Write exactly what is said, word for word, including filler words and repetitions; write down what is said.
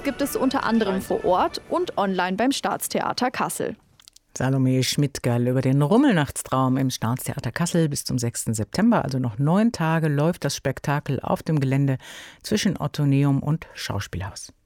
Infos gibt es unter anderem vor Ort und online beim Staatstheater Kassel. Salome Schmidtgerl über den Rummelnachtstraum im Staatstheater Kassel bis zum sechsten September. Also noch neun Tage läuft das Spektakel auf dem Gelände zwischen Ottoneum und Schauspielhaus.